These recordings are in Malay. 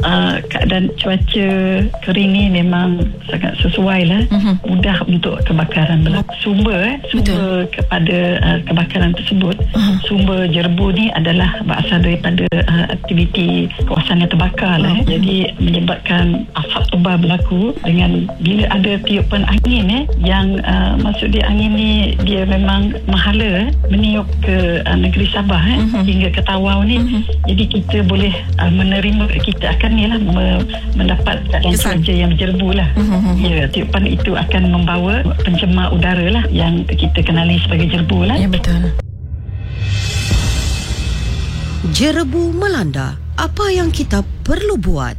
keadaan cuaca kering ni memang sangat sesuai lah, mudah untuk kebakaran berlaku. Sumber kepada kebakaran tersebut, sumber jerbu ni adalah berasal daripada aktiviti kawasan yang terbakar lah. Jadi menyebabkan asap tebal berlaku dengan bila ada tiupan angin yang maksud dia angin ni dia memang mahala meniup ke negeri Sabah hingga ke Tawau ni. Jadi kita boleh menerima, kita akan ni lah mendapat cuaca yang berjerbu lah. Ya, tiupan itu akan membawa pencemar udara lah yang kita kenali sebagai jerbu lah. Ya, betul. Jerbu melanda, apa yang kita perlu buat?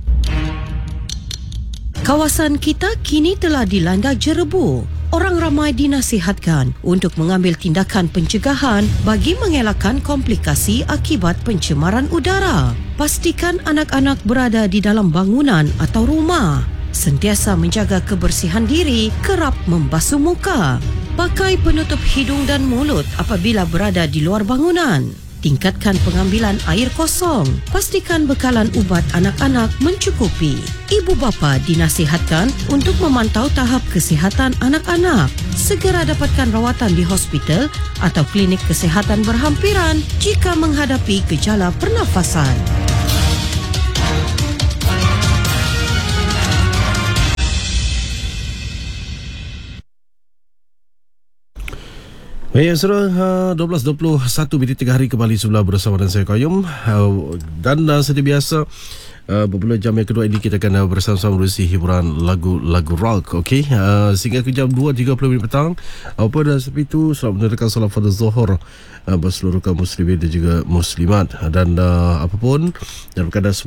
Kawasan kita kini telah dilanda jerbu. Orang ramai dinasihatkan untuk mengambil tindakan pencegahan bagi mengelakkan komplikasi akibat pencemaran udara. Pastikan anak-anak berada di dalam bangunan atau rumah. Sentiasa menjaga kebersihan diri, kerap membasuh muka. Pakai penutup hidung dan mulut apabila berada di luar bangunan. Tingkatkan pengambilan air kosong. Pastikan bekalan ubat anak-anak mencukupi. Ibu bapa dinasihatkan untuk memantau tahap kesihatan anak-anak. Segera dapatkan rawatan di hospital atau klinik kesihatan berhampiran jika menghadapi gejala pernafasan. Baik, saudara, 12.21 minit 3 hari kembali sebelah bersama dengan saya Qayyum, dan seperti biasa bermula jam yang kedua ini kita akan bersama-sama berusi hiburan lagu rock, okey, sehingga ke jam 2.30 minit petang. Apa dan seperti itu, selamat menunaikan solat fardu zuhur berseluruh kaum muslimin dan juga muslimat, dan apapun dalam keadaan